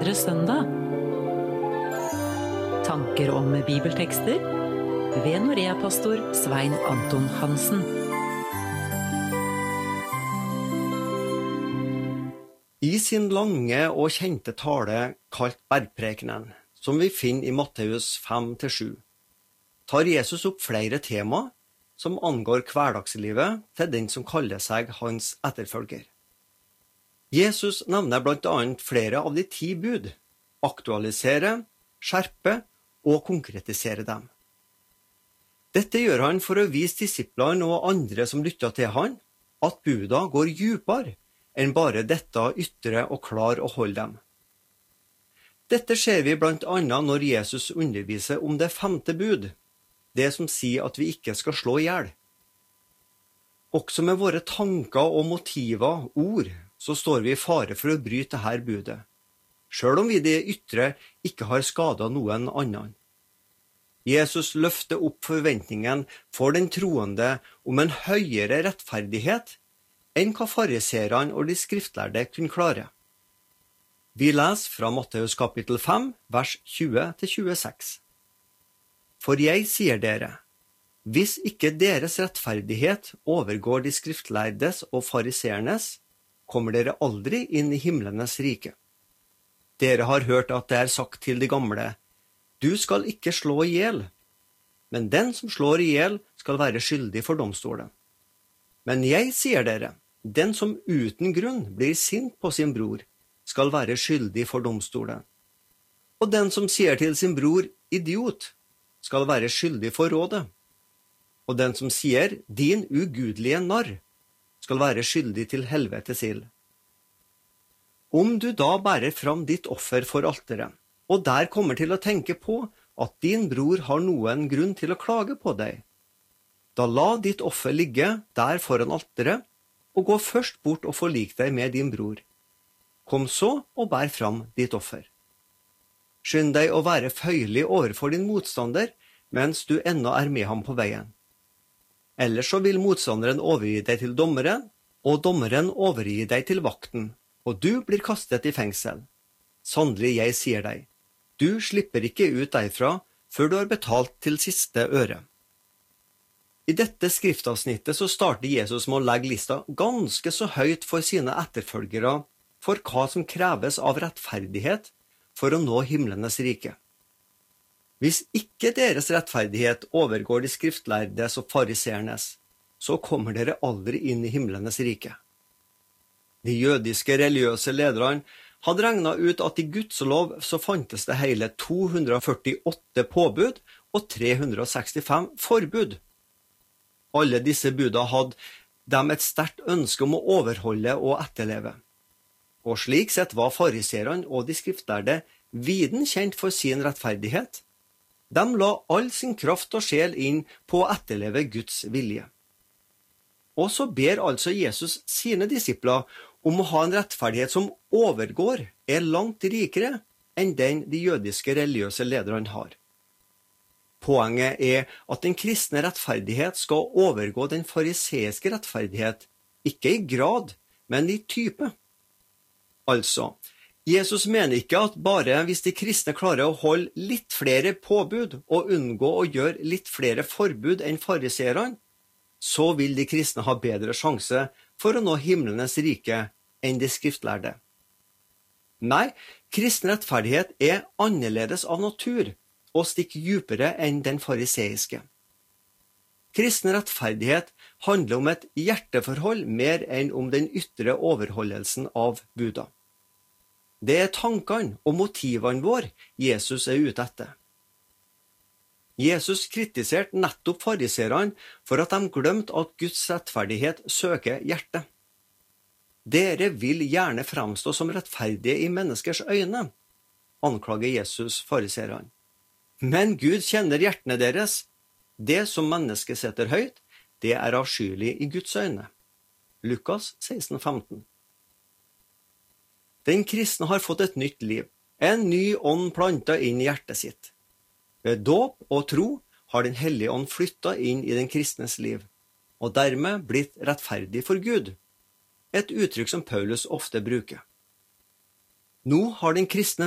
bedre søndag? Tanker om bibeltekster ved Norea-pastor Svein Anton Hansen. I sin lange og kjente tale kalt Bergprekenen, som vi finner i Matteus 5-7, tar Jesus opp flere tema som angår hverdagslivet til den som kaller seg hans etterfølger. Jesus nevner blant annet flere av de 10 bud, aktualiserer, skjerper og konkretiserer dem. Dette gjør han for å vise disiplene og andre som lytter til han, at buda går dypere enn bare dette ytre og klar å holde dem. Dette ser vi blant annet når Jesus underviser om det 5. bud, det som sier at vi ikke skal slå ihjel. Også med våre tanker og motiver, ord, så står vi i fare for å bryte dette budet, selv om vi det ytre ikke har skadet noen annen. Jesus løfter opp forventningen for den troende om en høyere rettferdighet enn hva fariserene og de skriftlærde kunne klare. Vi leser fra Matteus kapittel 5, vers 20-26. For jeg sier dere, hvis ikke deres rettferdighet overgår de skriftlærdes og fariseernes, kommer dere aldri inn i himlenes rike. Dere har hørt at det er sagt til de gamle, du skal ikke slå ihjel, men den som slår ihjel skal være skyldig for domstolen. Men jeg sier dere, den som uten grunn blir sint på sin bror, skal være skyldig for domstolen. Og den som sier til sin bror, idiot, skal være skyldig for rådet. Og den som sier, din ugudelige narr, skal være skyldig til helvetes ild. Om du da bærer fram ditt offer for alteret, og der kommer til å tenke på at din bror har noen grunn til å klage på deg, da la ditt offer ligge der foran alteret, og gå først bort og forlik deg med din bror. Kom så og bær fram ditt offer. Skynd deg å være føyelig overfor din motstander, mens du ennå er med ham på veien. Ellers så vil motstanderen overgi deg til dommeren, og dommeren overgi deg til vakten, og du blir kastet i fengsel. Sannelig, jeg sier deg, du slipper ikke ut derfra før du har betalt til siste øre. I dette skriftavsnittet så starter Jesus med å legge lista ganske så høyt for sine etterfølgere for hva som kreves av rettferdighet for å nå himlenes rike. Hvis ikke deres rettferdighet overgår de skriftlærdes og fariseernes, så kommer dere aldri inn i himlenes rike. De jødiske religiøse lederne hadde regnet ut at i Guds lov så fantes det hele 248 påbud og 365 forbud. Alle disse buda hadde dem et sterkt ønske om å overholde og etterleve. Og slik sett var fariserene og de skriftlærde viden kjent for sin rettferdighet. De la all sin kraft og sjel inn på å etterleve Guds vilje. Og så ber altså Jesus sine disipler om å ha en rettferdighet som overgår, er langt rikere enn den de jødiske religiøse lederne har. Poenget er at den kristne rettferdighet skal overgå den fariseiske rettferdighet, ikke i grad, men i type. Altså, Jesus mener ikke at bare hvis de kristne klarer å holde litt flere påbud og unngå å gjøre litt flere forbud enn fariserene, så vil de kristne ha bedre sjanse for å nå himlenes rike enn de skriftlærde. Nei, kristen rettferdighet er annerledes av natur og stikker dypere enn den fariseiske. Kristen rettferdighet handler om et hjerteforhold mer enn om den ytre overholdelsen av buda. Det er tankene og motivene våre Jesus er ute etter. Jesus kritiserte nettopp fariserene for at de glemte at Guds rettferdighet søker hjertet. Dere vil gjerne fremstå som rettferdige i menneskers øyne, anklager Jesus fariserene. Men Gud kjenner hjertene deres. Det som mennesket setter høyt, det er avskyelig i Guds øyne. Lukas 16,15. Den kristne har fått et nytt liv, en ny ånd plantet inn i hjertet sitt. Ved dåp og tro har den hellige ånd flyttet inn i den kristnes liv, og dermed blitt rettferdig for Gud, et uttrykk som Paulus ofte bruker. Nå har den kristne